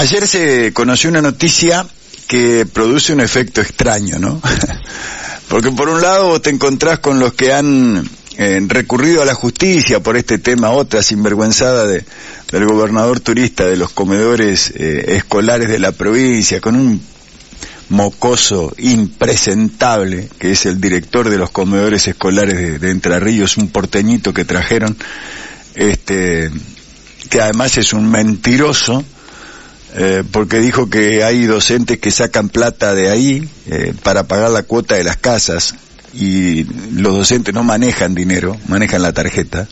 Ayer se conoció una noticia que produce un efecto extraño, ¿no? Porque por un lado vos te encontrás con los que han recurrido a la justicia por este tema, otra sinvergüenzada del gobernador turista de los comedores escolares de la provincia, con un mocoso impresentable que es el director de los comedores escolares de Entre Ríos, un porteñito que trajeron, que además es un mentiroso, porque dijo que hay docentes que sacan plata de ahí para pagar la cuota de las casas, y los docentes no manejan dinero, manejan la tarjeta.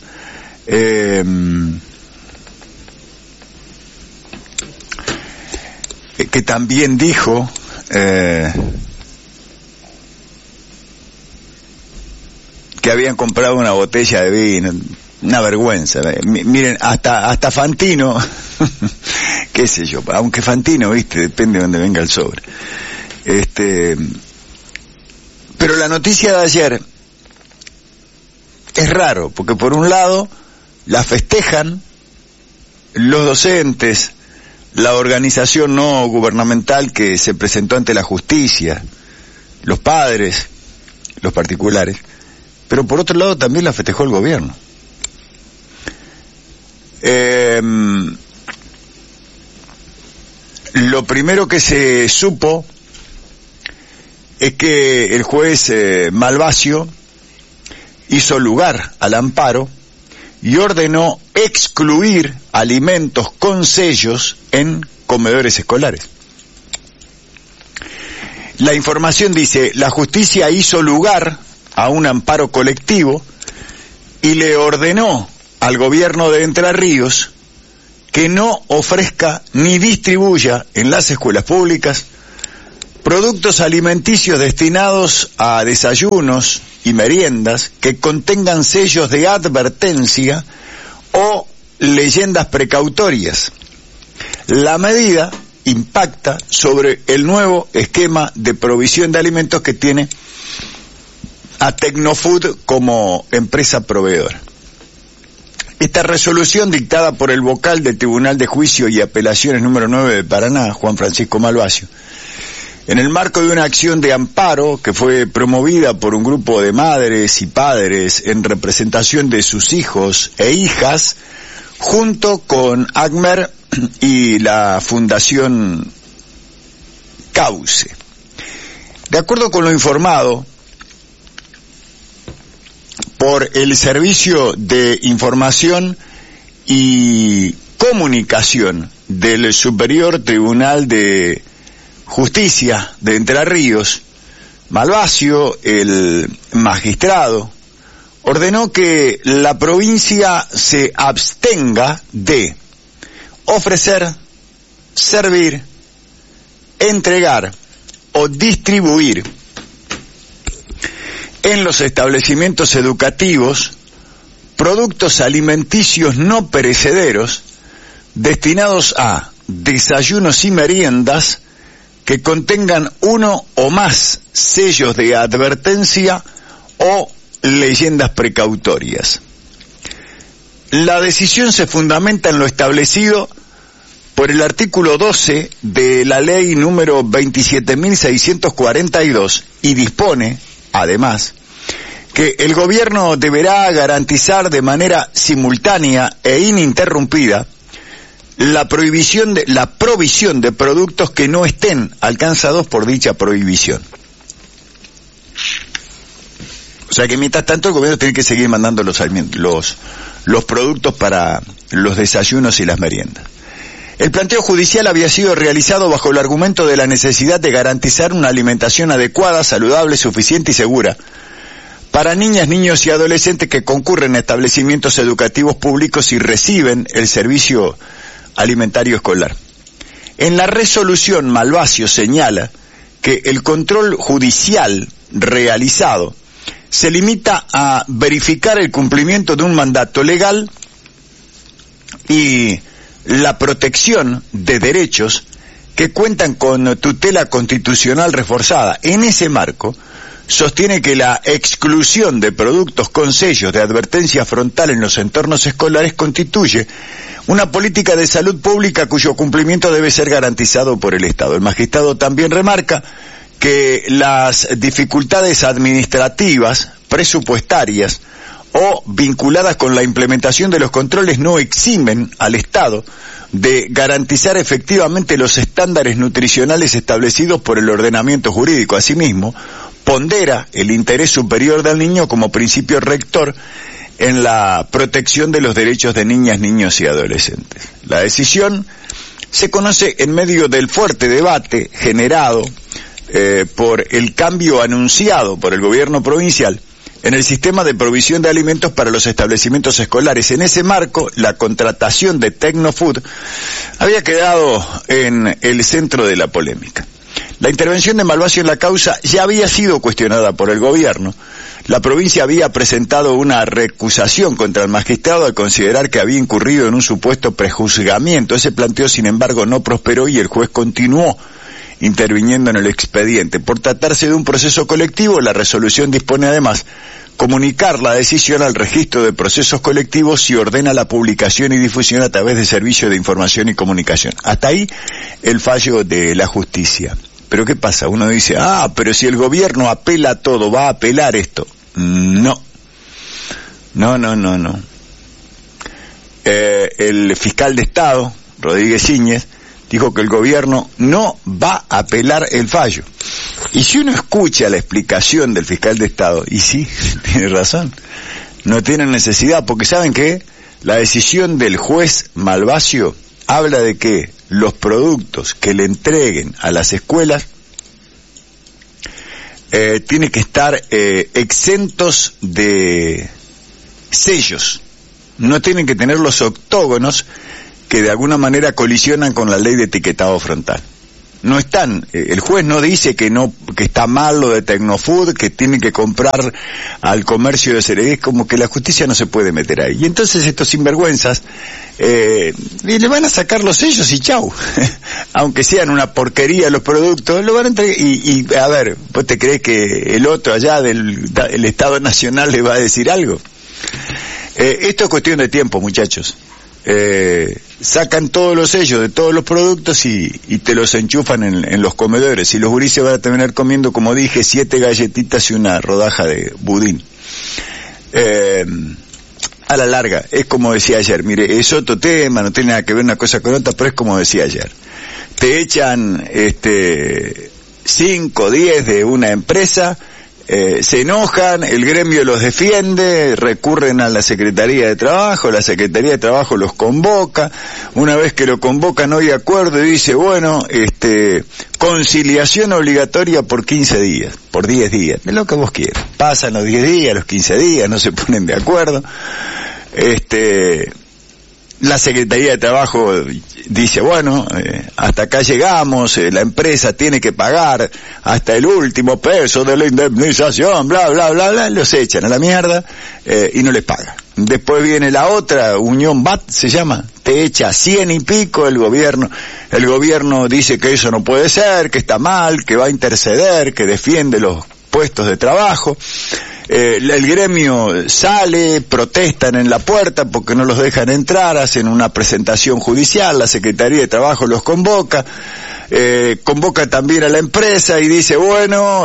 Que también dijo que habían comprado una botella de vino, una vergüenza. Miren, hasta Fantino, qué sé yo, aunque Fantino, viste, depende de donde venga el sobre. Pero la noticia de ayer es raro, porque por un lado la festejan los docentes, la organización no gubernamental que se presentó ante la justicia, los padres, los particulares, pero por otro lado también la festejó el gobierno. Lo primero que se supo es que el juez Malvasio hizo lugar al amparo y ordenó excluir alimentos con sellos en comedores escolares. La información dice: la justicia hizo lugar a un amparo colectivo y le ordenó al gobierno de Entre Ríos que no ofrezca ni distribuya en las escuelas públicas productos alimenticios destinados a desayunos y meriendas que contengan sellos de advertencia o leyendas precautorias. La medida impacta sobre el nuevo esquema de provisión de alimentos que tiene a Tecnofood como empresa proveedora. Esta resolución, dictada por el vocal del Tribunal de Juicio y Apelaciones número 9 de Paraná, Juan Francisco Malvasio, en el marco de una acción de amparo que fue promovida por un grupo de madres y padres en representación de sus hijos e hijas, junto con ACMER y la Fundación Cauce. De acuerdo con lo informado por el Servicio de Información y Comunicación del Superior Tribunal de Justicia de Entre Ríos, Malvasio, el magistrado, ordenó que la provincia se abstenga de ofrecer, servir, entregar o distribuir en los establecimientos educativos productos alimenticios no perecederos destinados a desayunos y meriendas que contengan uno o más sellos de advertencia o leyendas precautorias. La decisión se fundamenta en lo establecido por el artículo 12 de la ley número 27.642 y dispone, además, que el gobierno deberá garantizar de manera simultánea e ininterrumpida la provisión de productos que no estén alcanzados por dicha prohibición. O sea que mientras tanto el gobierno tiene que seguir mandando los productos para los desayunos y las meriendas. El planteo judicial había sido realizado bajo el argumento de la necesidad de garantizar una alimentación adecuada, saludable, suficiente y segura para niñas, niños y adolescentes que concurren a establecimientos educativos públicos y reciben el servicio alimentario escolar. En la resolución, Malvasio señala que el control judicial realizado se limita a verificar el cumplimiento de un mandato legal y la protección de derechos que cuentan con tutela constitucional reforzada. En ese marco, sostiene que la exclusión de productos con sellos de advertencia frontal en los entornos escolares constituye una política de salud pública cuyo cumplimiento debe ser garantizado por el Estado. El magistrado también remarca que las dificultades administrativas, presupuestarias o vinculadas con la implementación de los controles no eximen al Estado de garantizar efectivamente los estándares nutricionales establecidos por el ordenamiento jurídico. Asimismo, pondera el interés superior del niño como principio rector en la protección de los derechos de niñas, niños y adolescentes. La decisión se conoce en medio del fuerte debate generado por el cambio anunciado por el gobierno provincial en el sistema de provisión de alimentos para los establecimientos escolares. En ese marco, la contratación de Tecnofood había quedado en el centro de la polémica. La intervención de Malvasio en la causa ya había sido cuestionada por el gobierno. La provincia había presentado una recusación contra el magistrado al considerar que había incurrido en un supuesto prejuzgamiento. Ese planteo, sin embargo, no prosperó y el juez continuó interviniendo en el expediente. Por tratarse de un proceso colectivo, la resolución dispone además comunicar la decisión al registro de procesos colectivos y ordena la publicación y difusión a través de servicios de información y comunicación. Hasta ahí el fallo de la justicia. Pero ¿qué pasa? Uno dice, pero si el gobierno apela todo, ¿va a apelar esto? No. El fiscal de Estado, Rodríguez Íñez, dijo que el gobierno no va a apelar el fallo. Y si uno escucha la explicación del fiscal de Estado, y sí, tiene razón, no tiene necesidad, porque ¿saben qué? La decisión del juez Malvasio habla de que los productos que le entreguen a las escuelas tienen que estar exentos de sellos, no tienen que tener los octógonos que de alguna manera colisionan con la ley de etiquetado frontal. No están, el juez no dice que está mal lo de Tecnofood, que tiene que comprar al comercio de cereales, como que la justicia no se puede meter ahí. Y entonces estos sinvergüenzas le van a sacar los sellos y chau. Aunque sean una porquería los productos, lo van a entregar. Y a ver, ¿vos te crees que el otro allá el Estado Nacional le va a decir algo? Esto es cuestión de tiempo, muchachos. Sacan todos los sellos de todos los productos y te los enchufan en los comedores, y los gurises van a terminar comiendo, como dije, 7 galletitas y una rodaja de budín. A la larga, es como decía ayer, mire, es otro tema, no tiene nada que ver una cosa con otra, pero es como decía ayer. Te echan 5, 10 de una empresa, se enojan, el gremio los defiende, recurren a la Secretaría de Trabajo, la Secretaría de Trabajo los convoca, una vez que lo convoca no hay acuerdo y dice, bueno, conciliación obligatoria por 15 días, por 10 días, de lo que vos quieras. Pasan los 10 días, los 15 días, no se ponen de acuerdo. La Secretaría de Trabajo dice, bueno, hasta acá llegamos, la empresa tiene que pagar hasta el último peso de la indemnización, bla, bla, bla, bla, los echan a la mierda y no les paga. Después viene la otra, Unión BAT se llama, te echa 100 y pico el gobierno dice que eso no puede ser, que está mal, que va a interceder, que defiende los puestos de trabajo. El gremio sale, protestan en la puerta porque no los dejan entrar, hacen una presentación judicial, la Secretaría de Trabajo los convoca, convoca también a la empresa y dice, bueno,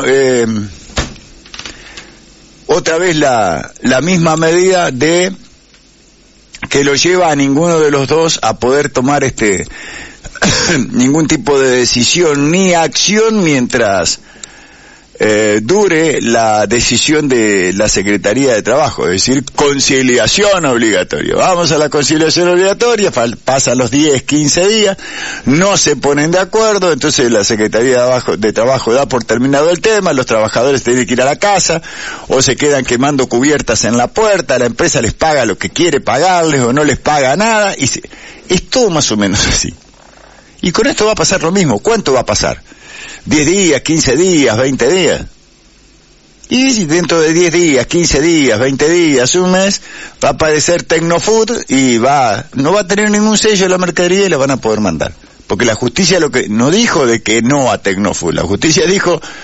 otra vez la misma medida de que lo lleva a ninguno de los dos a poder tomar ningún tipo de decisión ni acción mientras dure la decisión de la Secretaría de Trabajo, es decir, conciliación obligatoria. Vamos a la conciliación obligatoria, pasan los 10, 15 días, no se ponen de acuerdo, entonces la Secretaría de Trabajo da por terminado el tema, los trabajadores tienen que ir a la casa, o se quedan quemando cubiertas en la puerta, la empresa les paga lo que quiere pagarles, o no les paga nada, es todo más o menos así. Y con esto va a pasar lo mismo. ¿Cuánto va a pasar? 10 días, 15 días, 20 días. Y dentro de 10 días, 15 días, 20 días, un mes, va a aparecer Tecnofood y no va a tener ningún sello en la mercadería y la van a poder mandar. Porque la justicia lo que no dijo de que no a Tecnofood, la justicia dijo,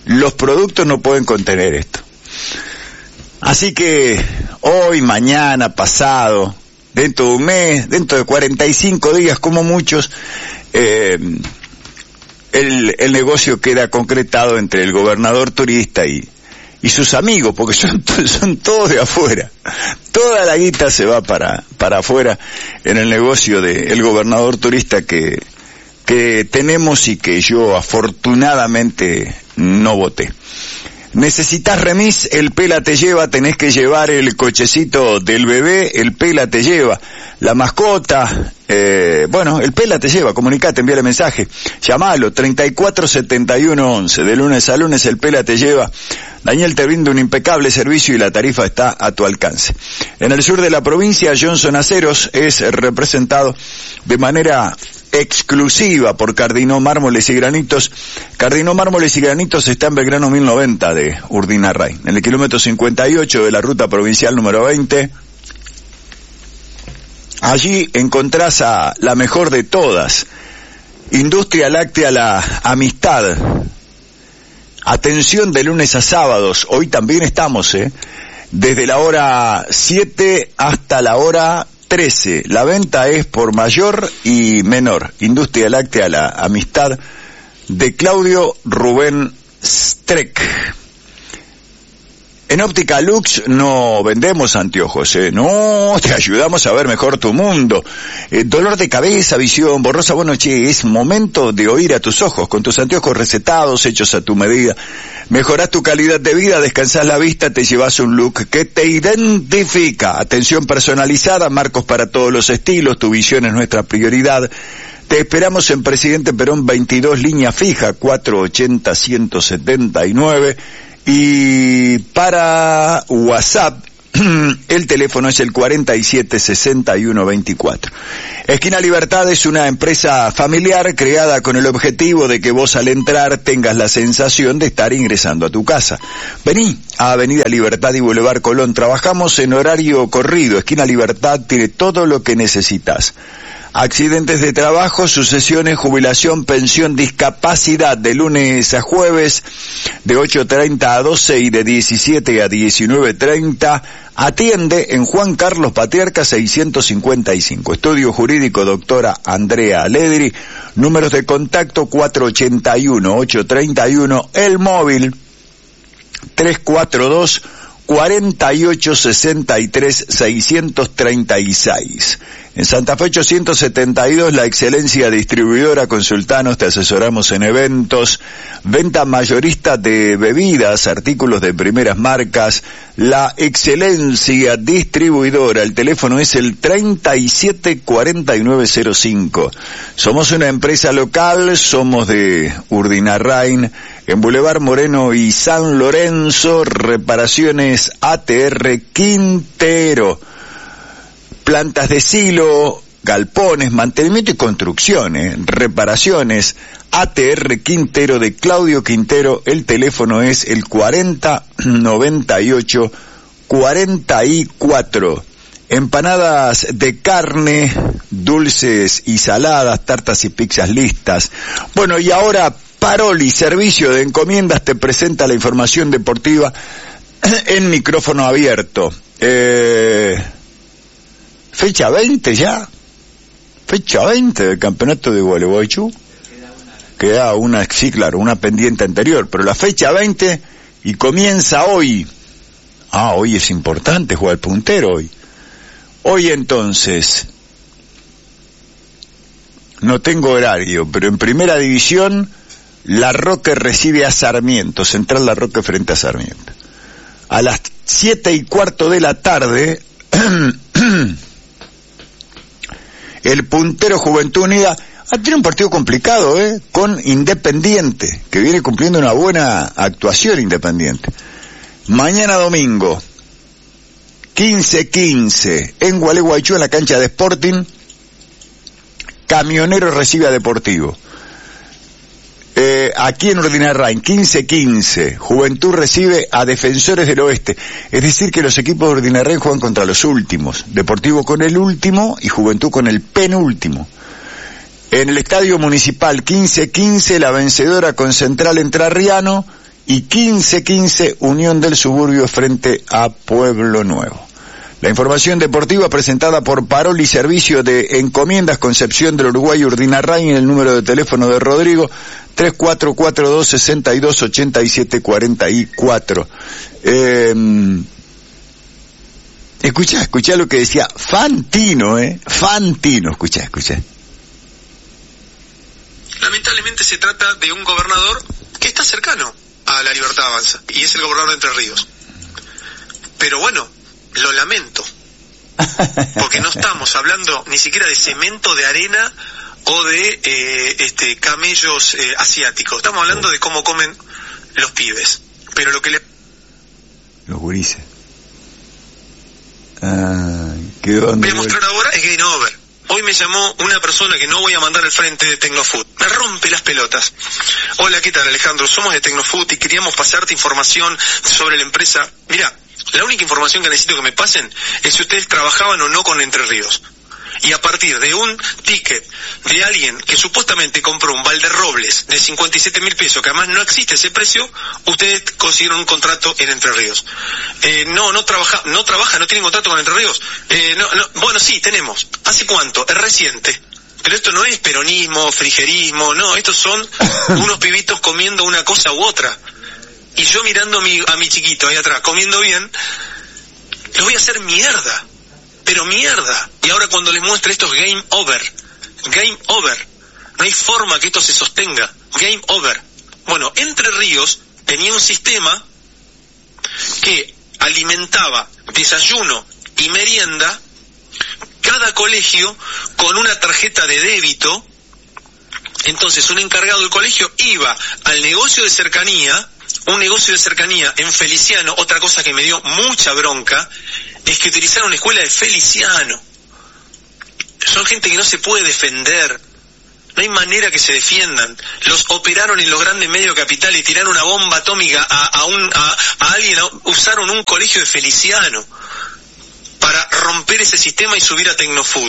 los productos no pueden contener esto. Así que hoy, mañana, pasado, dentro de un mes, dentro de 45 días como muchos, el negocio queda concretado entre el gobernador turista y sus amigos, porque son todos de afuera. Toda la guita se va para afuera en el negocio del gobernador turista que tenemos y que yo afortunadamente no voté. ¿Necesitas remis? El Pela te lleva, tenés que llevar el cochecito del bebé, el Pela te lleva, la mascota, el Pela te lleva, comunicate, envíale mensaje, llamalo, 347111, de lunes a lunes el Pela te lleva. Daniel te brinda un impecable servicio y la tarifa está a tu alcance. En el sur de la provincia, Johnson Aceros es representado de manera exclusiva por Cardinó Mármoles y Granitos. Cardinó Mármoles y Granitos está en Belgrano 1090 de Urdinarrain, en el kilómetro 58 de la ruta provincial número 20. Allí encontrás a la mejor de todas, Industria Láctea La Amistad. Atención de lunes a sábados, hoy también estamos, desde la hora 7 hasta la hora 13. La venta es por mayor y menor. Industria Láctea La Amistad de Claudio Rubén Streck. En Óptica Lux no vendemos anteojos, no, te ayudamos a ver mejor tu mundo. Dolor de cabeza, visión borrosa, es momento de oír a tus ojos, con tus anteojos recetados, hechos a tu medida. Mejorás tu calidad de vida, descansás la vista, te llevas un look que te identifica. Atención personalizada, marcos para todos los estilos, tu visión es nuestra prioridad. Te esperamos en Presidente Perón 22, línea fija, 480-179. Y para WhatsApp, el teléfono es el 476124. Esquina Libertad es una empresa familiar creada con el objetivo de que vos al entrar tengas la sensación de estar ingresando a tu casa. Vení a Avenida Libertad y Boulevard Colón. Trabajamos en horario corrido. Esquina Libertad tiene todo lo que necesitas. Accidentes de trabajo, sucesiones, jubilación, pensión, discapacidad, de lunes a jueves, de 8:30 a 12 y de 17 a 19:30. Atiende en Juan Carlos Patriarca 655. Estudio Jurídico, doctora Andrea Ledri. Números de contacto 481-831. El móvil 342-4863-636. En Santa Fe 872, La Excelencia Distribuidora. Consultanos, te asesoramos en eventos, venta mayorista de bebidas, artículos de primeras marcas. La Excelencia Distribuidora, el teléfono es el 374905. Somos una empresa local, somos de Urdinarrain, en Boulevard Moreno y San Lorenzo. Reparaciones ATR Quintero. Plantas de silo, galpones, mantenimiento y construcción, reparaciones, ATR Quintero de Claudio Quintero. El teléfono es el 4098-44. Empanadas de carne, dulces y saladas, tartas y pizzas listas. Bueno, y ahora Paroli, servicio de encomiendas, te presenta la información deportiva en micrófono abierto. Fecha 20 ya. Fecha 20 del campeonato de Gualeguaychú. Queda una, sí, claro, una pendiente anterior, pero la fecha 20 y comienza hoy. Hoy es importante jugar puntero hoy. Hoy entonces, no tengo horario, pero en primera división, La Roque recibe a Sarmiento, Central La Roque frente a Sarmiento. A las 7:15 de la tarde, el puntero Juventud Unida tiene un partido complicado, con Independiente, que viene cumpliendo una buena actuación Independiente. Mañana domingo, 15:15, en Gualeguaychú, en la cancha de Sporting, Camionero recibe a Deportivo. Aquí en Urdinarrain, 15:15, Juventud recibe a Defensores del Oeste. Es decir, que los equipos de Urdinarrain juegan contra los últimos. Deportivo con el último y Juventud con el penúltimo. En el Estadio Municipal, 15:15, la vencedora con Central Entrerriano y 1515 Unión del Suburbio frente a Pueblo Nuevo. La información deportiva presentada por Paroli, Servicio de Encomiendas Concepción del Uruguay, Urdinarray, en el número de teléfono de Rodrigo, 3442-628744. Escuchá lo que decía Fantino, Fantino, escuchá. Lamentablemente se trata de un gobernador que está cercano a La Libertad Avanza, y es el gobernador de Entre Ríos. Pero bueno, lo lamento, porque no estamos hablando ni siquiera de cemento, de arena o de camellos asiáticos. Estamos hablando de cómo comen los pibes. Pero lo que los gurises. ¿Qué onda? Voy a mostrar ahora es Game Over. Hoy me llamó una persona que no voy a mandar al frente de Tecnofood. Me rompe las pelotas. Hola, ¿qué tal, Alejandro? Somos de Tecnofood y queríamos pasarte información sobre la empresa. Mirá, la única información que necesito que me pasen es si ustedes trabajaban o no con Entre Ríos. Y a partir de un ticket de alguien que supuestamente compró un Valderrobles de 57.000 pesos, que además no existe ese precio, ustedes consiguieron un contrato en Entre Ríos. No trabaja, no tienen contrato con Entre Ríos. Bueno, sí, tenemos. ¿Hace cuánto? Es reciente. Pero esto no es peronismo, frigerismo, no, estos son unos pibitos comiendo una cosa u otra. Y yo mirando a mi chiquito ahí atrás, comiendo bien, les voy a hacer mierda. Pero mierda. Y ahora cuando les muestre esto es game over. Game over. No hay forma que esto se sostenga. Game over. Bueno, Entre Ríos tenía un sistema que alimentaba desayuno y merienda cada colegio con una tarjeta de débito. Entonces un encargado del colegio iba al negocio de cercanía, un negocio de cercanía en Feliciano. Otra cosa que me dio mucha bronca es que utilizaron una escuela de Feliciano. Son gente que no se puede defender. No hay manera que se defiendan. Los operaron en los grandes medios capitales y tiraron una bomba atómica a alguien. Usaron un colegio de Feliciano para romper ese sistema y subir a Tecnofood.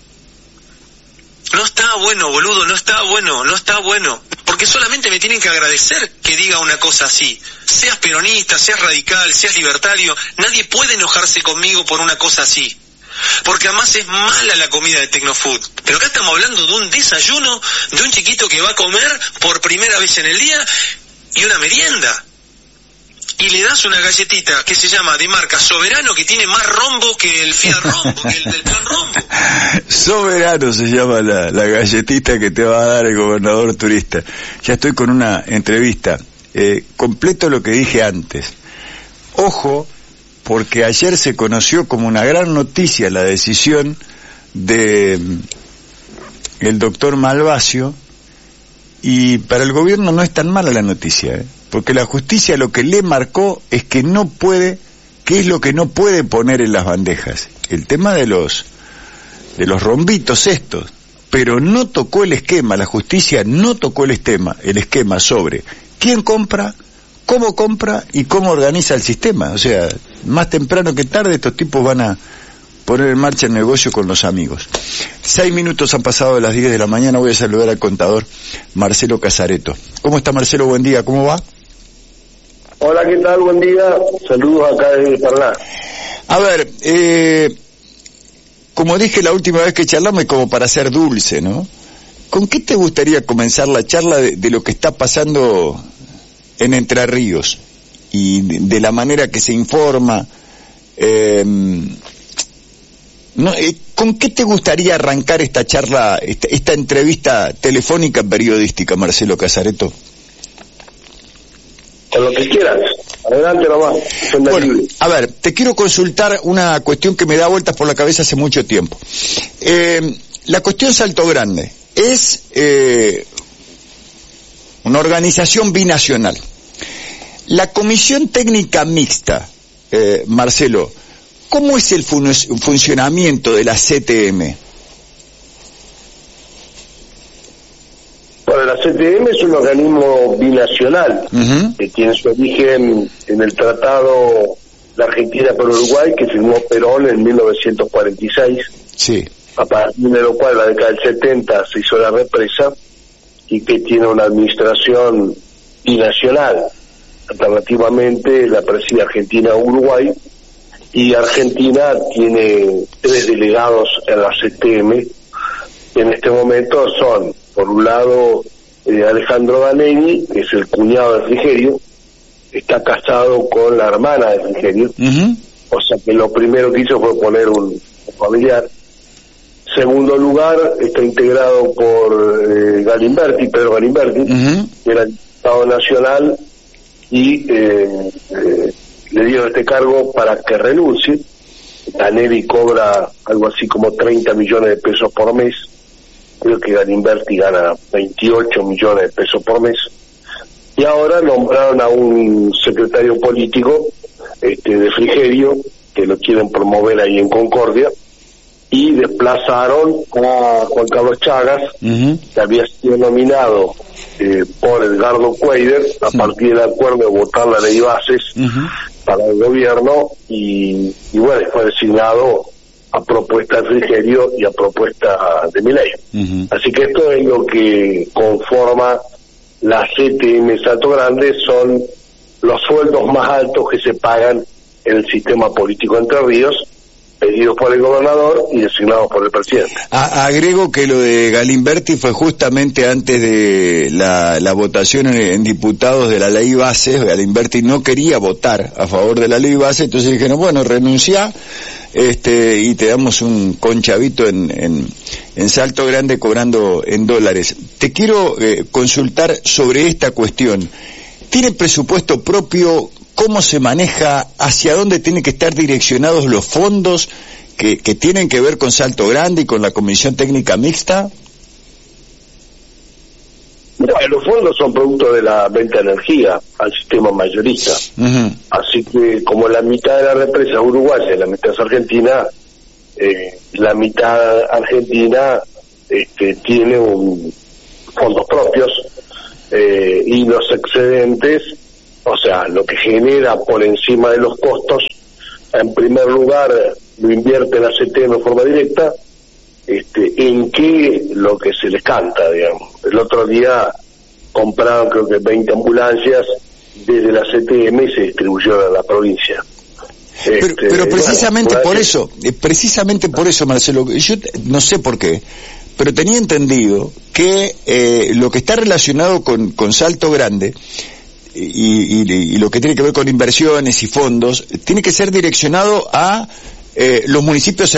No está bueno, boludo, no está bueno. Porque solamente me tienen que agradecer que diga una cosa así. Seas peronista, seas radical, seas libertario, nadie puede enojarse conmigo por una cosa así. Porque además es mala la comida de Tecnofood. Pero acá estamos hablando de un desayuno de un chiquito que va a comer por primera vez en el día y una merienda. Y le das una galletita que se llama de marca Soberano, que tiene más rombo que el Fiat Rombo, que el del Plan Rombo. Soberano se llama la galletita que te va a dar el gobernador turista. Ya estoy con una entrevista. Completo lo que dije antes. Ojo, porque ayer se conoció como una gran noticia la decisión de el doctor Malvasio, y para el gobierno no es tan mala la noticia, porque la justicia lo que le marcó es que no puede, ¿qué es lo que no puede poner en las bandejas? El tema de los rombitos estos, pero no tocó el esquema, la justicia no tocó el esquema sobre quién compra, cómo compra y cómo organiza el sistema. O sea, más temprano que tarde estos tipos van a poner en marcha el negocio con los amigos. 6 minutos han pasado de las 10 de la mañana, voy a saludar al contador Marcelo Casareto. ¿Cómo está, Marcelo? Buen día, ¿cómo va? Hola, ¿qué tal? Buen día, saludos acá desde Parná. A ver, como dije la última vez que charlamos, como para ser dulce, ¿no? ¿Con qué te gustaría comenzar la charla de lo que está pasando en Entre Ríos y de la manera que se informa? ¿Con qué te gustaría arrancar esta charla, esta entrevista telefónica periodística, Marcelo Casareto? Con lo que quieras, adelante nomás. Bueno, a ver, te quiero consultar una cuestión que me da vueltas por la cabeza hace mucho tiempo. La cuestión Salto Grande es una organización binacional. La Comisión Técnica Mixta, Marcelo, ¿cómo es el funcionamiento de la CTM? Bueno, la CTM es un organismo binacional, que tiene su origen en el tratado de Argentina por Uruguay que firmó Perón en 1946, sí, a partir de lo cual en la década del 70 se hizo la represa y que tiene una administración binacional. alternativamente la preside Argentina-Uruguay, y Argentina tiene 3 delegados en la CTM. En este momento son, por un lado, Alejandro Danelli, que es el cuñado de Frigerio, está casado con la hermana de Frigerio, o sea que lo primero que hizo fue poner un familiar. Segundo lugar, está integrado por Galimberti, Pedro Galimberti, que era diputado nacional, y le dio este cargo para que renuncie. Danelli cobra algo así como 30 millones de pesos por mes, creo que Galimberti gana 28 millones de pesos por mes, y ahora nombraron a un secretario político de Frigerio, que lo quieren promover ahí en Concordia, y desplazaron a Juan Carlos Chagas, que había sido nominado por Edgardo Cuader a partir del acuerdo de votar la ley de bases para el gobierno, y bueno, fue designado a propuesta de Frigerio y a propuesta de Milei. Así que esto es lo que conforma la CTM Salto Grande, son los sueldos más altos que se pagan en el sistema político de Entre Ríos, pedidos por el gobernador y designados por el presidente. Agrego que lo de Galimberti fue justamente antes de la votación en diputados de la ley base. Galimberti no quería votar a favor de la ley base, entonces dijeron, bueno, renuncia y te damos un conchavito en Salto Grande cobrando en dólares. Te quiero consultar sobre esta cuestión. ¿Tiene presupuesto propio? ¿Cómo se maneja? ¿Hacia dónde tienen que estar direccionados los fondos que tienen que ver con Salto Grande y con la Comisión Técnica Mixta? Mira, los fondos son producto de la venta de energía al sistema mayorista. Así que como la mitad de la represa es uruguaya y la mitad es argentina, la mitad argentina tiene fondos propios, y los excedentes, o sea, lo que genera por encima de los costos, en primer lugar lo invierte la CTM de forma directa, en que lo que se les canta, digamos. El otro día compraron creo que 20 ambulancias desde la CTM y se distribuyeron a la provincia. Pero precisamente precisamente por eso, Marcelo, yo no sé por qué, pero tenía entendido que lo que está relacionado con Salto Grande y lo que tiene que ver con inversiones y fondos tiene que ser direccionado a los municipios